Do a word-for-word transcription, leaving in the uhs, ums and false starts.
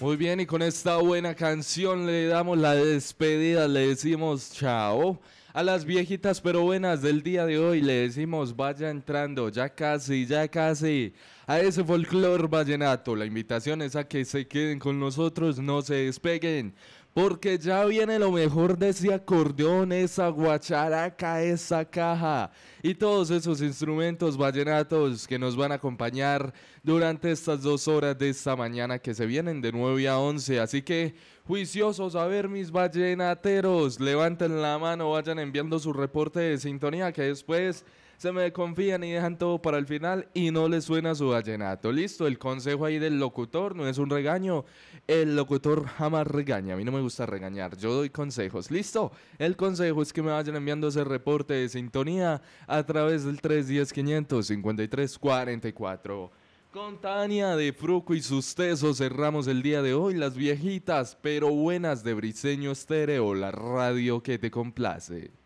Muy bien, y con esta buena canción le damos la despedida, le decimos chao. A las viejitas pero buenas del día de hoy le decimos vaya entrando, ya casi, ya casi, a ese folclor vallenato. La invitación es a que se queden con nosotros, no se despeguen, porque ya viene lo mejor de ese acordeón, esa guacharaca, esa caja y todos esos instrumentos vallenatos que nos van a acompañar durante estas dos horas de esta mañana que se vienen de nueve a once. Así que juiciosos, a ver mis vallenateros, levanten la mano, vayan enviando su reporte de sintonía que después se me confían y dejan todo para el final y no les suena su vallenato. Listo, el consejo ahí del locutor no es un regaño, el locutor jamás regaña, a mí no me gusta regañar, yo doy consejos. Listo, el consejo es que me vayan enviando ese reporte de sintonía a través del tres uno cero, quinientos cincuenta y tres, cuarenta y cuatro. Con Tania de Fruco y sus tesos cerramos el día de hoy, las viejitas pero buenas de Briseño Estéreo, la radio que te complace.